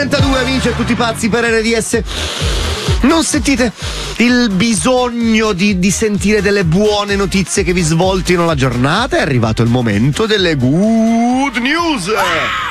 32 vince tutti pazzi per RDS. Non sentite il bisogno di sentire delle buone notizie che vi svoltino la giornata? È arrivato il momento delle good news.